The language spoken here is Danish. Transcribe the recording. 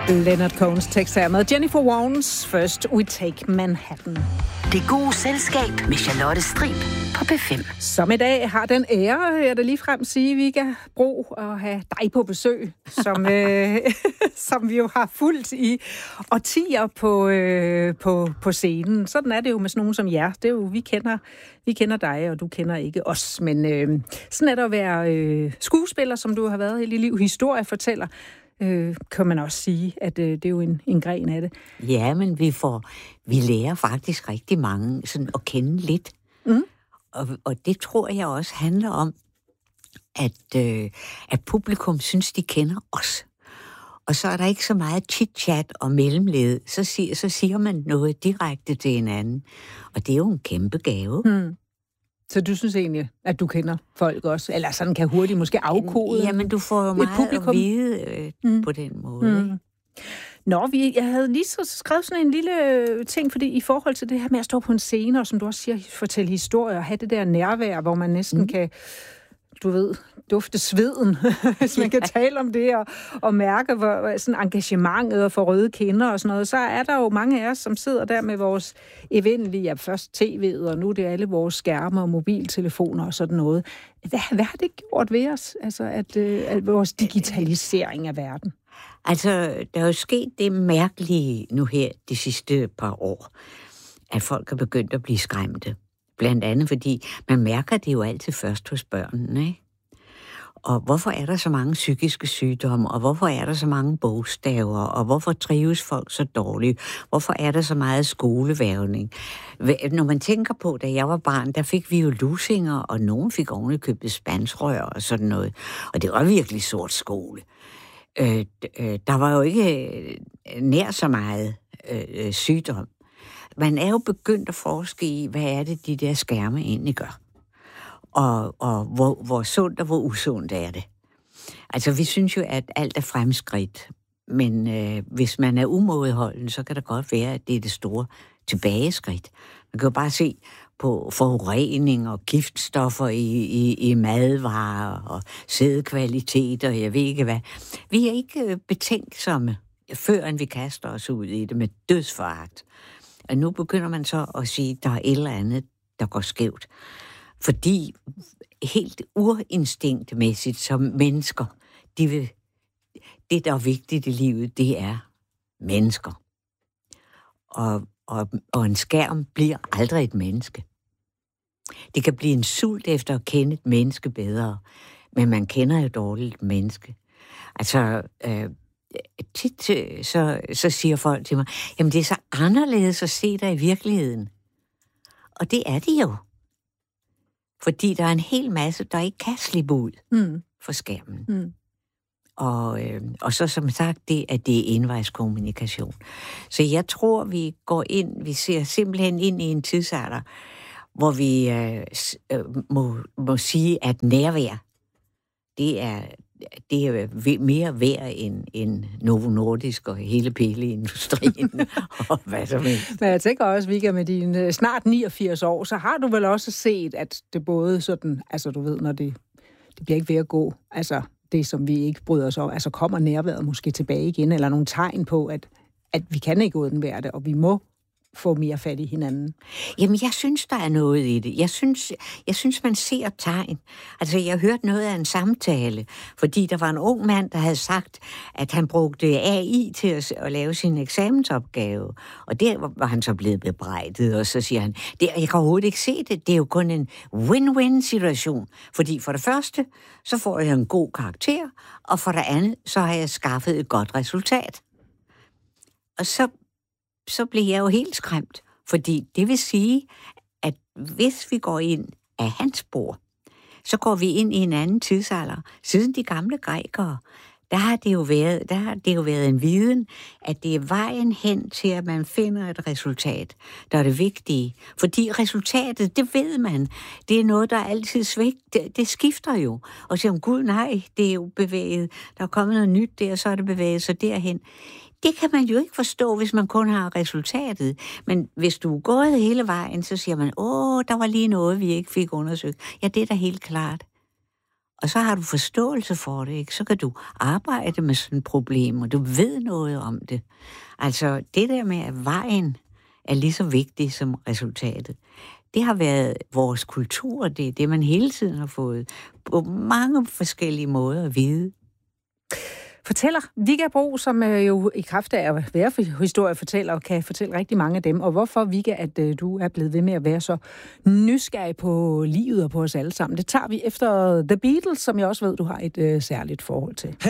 Leonard Cohens tekst her med Jennifer Warnes First We Take Manhattan. Det gode selskab med Charlotte Strib på P5. Som i dag har den ære, jeg da ligefrem sige, Vigga Bro, at have dig på besøg, som vi jo har fulgt i årtier på scenen. Sådan er det jo med sådan nogen som jer. Det er jo, vi kender dig, og du kender ikke os. Men sådan er det at være skuespiller, som du har været hele dit liv, historiefortæller. Kan man også sige, at det er jo en gren af det. Ja, men vi lærer faktisk rigtig mange sådan at kende lidt. Mm. Og det tror jeg også handler om, at publikum synes, de kender os. Og så er der ikke så meget chit-chat og mellemled. Så siger man noget direkte til hinanden. Og det er jo en kæmpe gave. Mm. Så du synes egentlig, at du kender folk også? Eller sådan kan hurtigt måske afkode? Jamen, du får jo meget at vide på den måde. Mm. Nå, jeg havde lige skrevet sådan en lille ting, fordi i forhold til det her med at stå på en scene, og som du også siger, fortælle historier, og have det der nærvær, hvor man næsten kan, du ved, dufte sveden, hvis man kan tale om det, og mærke hvor, sådan engagementet og få røde kinder og sådan noget, så er der jo mange af os, som sidder der med vores evindelige, først tv'et, og nu er det alle vores skærme og mobiltelefoner og sådan noget. Hvad har det gjort ved os, altså at vores digitalisering af verden? Altså, der er jo sket det mærkelige nu her de sidste par år, at folk er begyndt at blive skræmte. Blandt andet, fordi man mærker det jo altid først hos børnene, ikke? Og hvorfor er der så mange psykiske sygdomme, og hvorfor er der så mange bogstaver, og hvorfor trives folk så dårligt? Hvorfor er der så meget skolevævning? Når man tænker på, da jeg var barn, der fik vi jo lusinger, og nogen fik ovenikøbet spansrør og sådan noget. Og det var virkelig sort skole. Der var jo ikke nær så meget sygdom. Man er jo begyndt at forske i, hvad er det, de der skærme egentlig gør. Og hvor sundt og hvor usundt er det. Altså, vi synes jo, at alt er fremskridt. Men hvis man er umådeholden, så kan det godt være, at det er det store tilbageskridt. Man kan jo bare se på forurening og giftstoffer i madvarer og sædkvalitet og jeg ved ikke hvad. Vi er ikke betænksomme, førend vi kaster os ud i det med dødsforagt. Og nu begynder man så at sige, at der er et eller andet, der går skævt. Fordi helt urinstinktmæssigt som mennesker, det der er vigtigt i livet, det er mennesker. Og en skærm bliver aldrig et menneske. Det kan blive en sult efter at kende et menneske bedre, men man kender jo dårligt et menneske. Altså, tit så siger folk til mig, jamen det er så anderledes at se dig i virkeligheden. Og det er det jo. Fordi der er en hel masse, der ikke kan slippe ud for skærmen. Mm. Og så som sagt, det er envejskommunikation. Så jeg tror, vi ser simpelthen ind i en tidsalder, hvor vi må sige, at nærvær, det er mere værd end Novo Nordisk og hele pilleindustrien og hvad som helst. Men jeg tænker også, Vigga, med dine snart 89 år, så har du vel også set, at det både sådan, altså du ved, når det bliver ikke ved at gå, altså det, som vi ikke bryder os om, altså kommer nærværet måske tilbage igen, eller nogle tegn på, at vi kan ikke undvære det, og vi må få mere fat i hinanden. Jamen, jeg synes, der er noget i det. Jeg synes, man ser tegn. Altså, jeg hørte noget af en samtale, fordi der var en ung mand, der havde sagt, at han brugte AI til at lave sin eksamensopgave. Og der var han så blevet bebrejdet, og så siger han, jeg kan overhovedet ikke se det. Det er jo kun en win-win-situation. Fordi for det første, så får jeg en god karakter, og for det andet, så har jeg skaffet et godt resultat. Og så bliver jeg jo helt skræmt, fordi det vil sige, at hvis vi går ind af hans spor, så går vi ind i en anden tidsalder. Siden de gamle grækere, der har det jo været en viden, at det er vejen hen til, at man finder et resultat, der er det vigtige. Fordi resultatet, det ved man, det er noget, der altid svigter. Det skifter jo. Og så Gud, nej, det er jo bevæget. Der er kommet noget nyt der, så er det bevæget sig derhen. Det kan man jo ikke forstå, hvis man kun har resultatet. Men hvis du er gået hele vejen, så siger man, der var lige noget, vi ikke fik undersøgt. Ja, det er da helt klart. Og så har du forståelse for det, ikke? Så kan du arbejde med sådan et problem, og du ved noget om det. Altså, det der med, at vejen er lige så vigtig som resultatet, det har været vores kultur, det er det, man hele tiden har fået på mange forskellige måder at vide. Fortæller Vigga Bro, som jo i kraft af at være historiefortæller, kan fortælle rigtig mange af dem. Og hvorfor, Vigga, at du er blevet ved med at være så nysgerrig på livet og på os alle sammen. Det tager vi efter The Beatles, som jeg også ved, du har et særligt forhold til.